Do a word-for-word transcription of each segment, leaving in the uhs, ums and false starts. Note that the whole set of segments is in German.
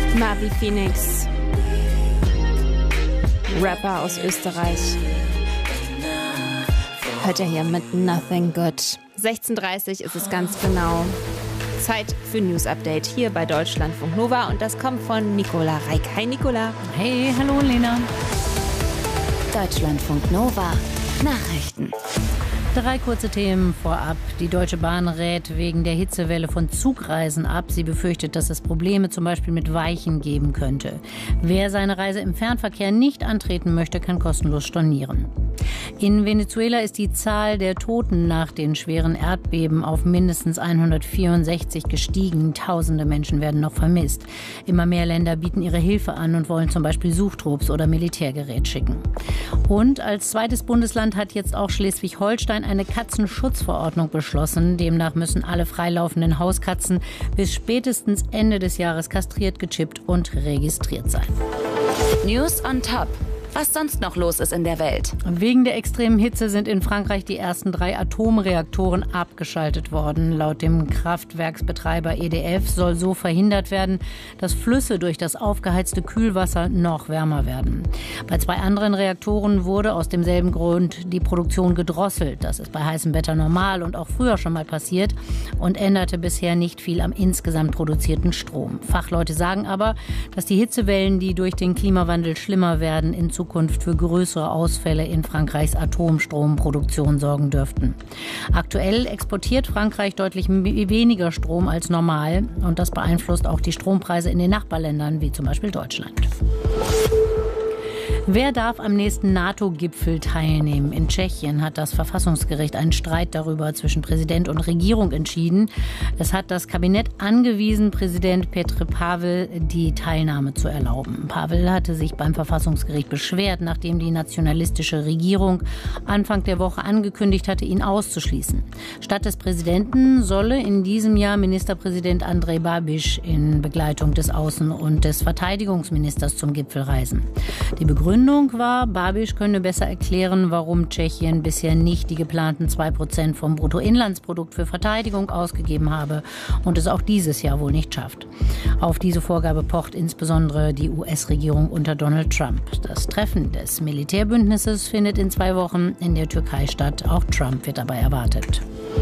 Marvi Phoenix, Rapper aus Österreich. Hört ihr hier mit Nothing Good. sechzehn Uhr dreißig ist es ganz genau. Zeit für News Update hier bei Deutschlandfunk Nova und das kommt von Nicola Reik. Hi Nicola. Hey, hallo Lena. Deutschlandfunk Nova Nachrichten. Drei kurze Themen vorab. Die Deutsche Bahn rät wegen der Hitzewelle von Zugreisen ab. Sie befürchtet, dass es Probleme zum Beispiel mit Weichen geben könnte. Wer seine Reise im Fernverkehr nicht antreten möchte, kann kostenlos stornieren. In Venezuela ist die Zahl der Toten nach den schweren Erdbeben auf mindestens hundertvierundsechzig gestiegen. Tausende Menschen werden noch vermisst. Immer mehr Länder bieten ihre Hilfe an und wollen zum Beispiel Suchtrupps oder Militärgerät schicken. Und als zweites Bundesland hat jetzt auch Schleswig-Holstein eine Katzenschutzverordnung beschlossen. Demnach müssen alle freilaufenden Hauskatzen bis spätestens Ende des Jahres kastriert, gechippt und registriert sein. News on top. Was sonst noch los ist in der Welt. Wegen der extremen Hitze sind in Frankreich die ersten drei Atomreaktoren abgeschaltet worden. Laut dem Kraftwerksbetreiber E D F soll so verhindert werden, dass Flüsse durch das aufgeheizte Kühlwasser noch wärmer werden. Bei zwei anderen Reaktoren wurde aus demselben Grund die Produktion gedrosselt. Das ist bei heißem Wetter normal und auch früher schon mal passiert und änderte bisher nicht viel am insgesamt produzierten Strom. Fachleute sagen aber, dass die Hitzewellen, die durch den Klimawandel schlimmer werden, in Zukunft für größere Ausfälle in Frankreichs Atomstromproduktion sorgen dürften. Aktuell exportiert Frankreich deutlich weniger Strom als normal und das beeinflusst auch die Strompreise in den Nachbarländern, wie zum Beispiel Deutschland. Wer darf am nächsten NATO-Gipfel teilnehmen? In Tschechien hat das Verfassungsgericht einen Streit darüber zwischen Präsident und Regierung entschieden. Es hat das Kabinett angewiesen, Präsident Petr Pavel die Teilnahme zu erlauben. Pavel hatte sich beim Verfassungsgericht beschwert, nachdem die nationalistische Regierung Anfang der Woche angekündigt hatte, ihn auszuschließen. Statt des Präsidenten solle in diesem Jahr Ministerpräsident Andrej Babiš in Begleitung des Außen- und des Verteidigungsministers zum Gipfel reisen. Die Begründung war, Babiš könne besser erklären, warum Tschechien bisher nicht die geplanten zwei Prozent vom Bruttoinlandsprodukt für Verteidigung ausgegeben habe und es auch dieses Jahr wohl nicht schafft. Auf diese Vorgabe pocht insbesondere die U S-Regierung unter Donald Trump. Das Treffen des Militärbündnisses findet in zwei Wochen in der Türkei statt. Auch Trump wird dabei erwartet.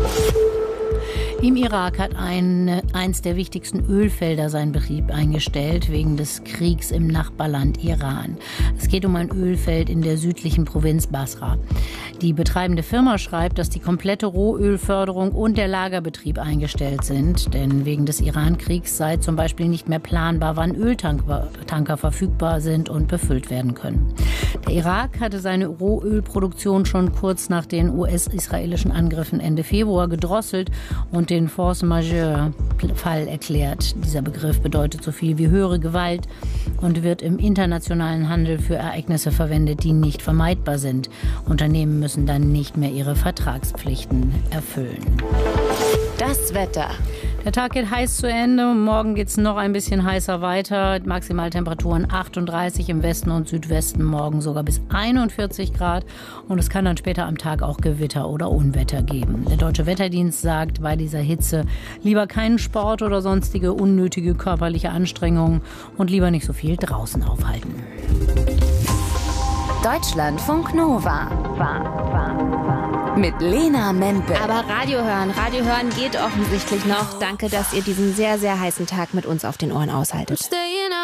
Im Irak hat ein, eins der wichtigsten Ölfelder seinen Betrieb eingestellt, wegen des Kriegs im Nachbarland Iran. Es geht um ein Ölfeld in der südlichen Provinz Basra. Die betreibende Firma schreibt, dass die komplette Rohölförderung und der Lagerbetrieb eingestellt sind. Denn wegen des Iran-Kriegs sei zum Beispiel nicht mehr planbar, wann Öltanker Tanker verfügbar sind und befüllt werden können. Der Irak hatte seine Rohölproduktion schon kurz nach den U S-israelischen Angriffen Ende Februar gedrosselt und den Force Majeure-Fall erklärt. Dieser Begriff bedeutet so viel wie höhere Gewalt und wird im internationalen Handel für Ereignisse verwendet, die nicht vermeidbar sind. Unternehmen müssen dann nicht mehr ihre Vertragspflichten erfüllen. Das Wetter. Der Tag geht heiß zu Ende. Morgen geht es noch ein bisschen heißer weiter. Maximaltemperaturen achtunddreißig im Westen und Südwesten, morgen sogar bis einundvierzig Grad. Und es kann dann später am Tag auch Gewitter oder Unwetter geben. Der Deutsche Wetterdienst sagt bei dieser Hitze lieber keinen Sport oder sonstige unnötige körperliche Anstrengungen und lieber nicht so viel draußen aufhalten. Deutschlandfunk Nova. War, war, war. Mit Lena Mempel. Aber Radio hören, Radio hören geht offensichtlich noch. Danke, dass ihr diesen sehr, sehr heißen Tag mit uns auf den Ohren aushaltet.